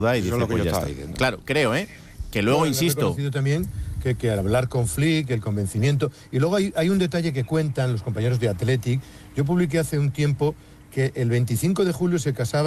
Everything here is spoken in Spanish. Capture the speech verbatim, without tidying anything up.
Y dice, pues ya está. Diciendo. Claro, creo, ¿eh? Que luego, bueno, insisto... también que, que al hablar con Flick, el convencimiento... Y luego hay, hay un detalle que cuentan los compañeros de Athletic. Yo publiqué hace un tiempo que el veinticinco de julio se casaba